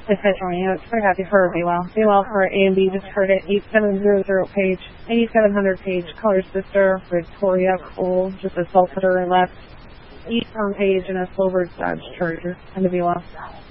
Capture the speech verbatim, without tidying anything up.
This is joining you. It's very happy for Be Well. Be Well for A and B. Just heard it. eight seven zero zero page. eighty-seven hundred page. Color sister. Victoria Cole. Just assaulted her and left. East on page and a Silver Dodge Charger. And to Be Well.